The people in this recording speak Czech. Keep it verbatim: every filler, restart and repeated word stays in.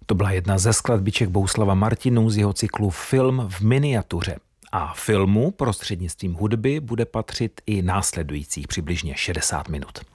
To byla jedna ze skladbiček Bohuslava Martinů z jeho cyklu Film v miniatuře. A filmu prostřednictvím hudby bude patřit i následujících přibližně šedesát minut.